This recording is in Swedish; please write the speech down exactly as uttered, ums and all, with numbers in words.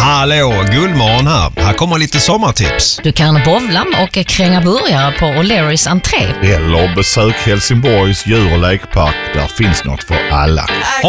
Hallå, Guldmorgon här. Här kommer lite sommartips. Du kan bowla och kränga burgare på O'Learys entré. Eller besök Helsingborgs djur- och lekpark. Där finns något för alla.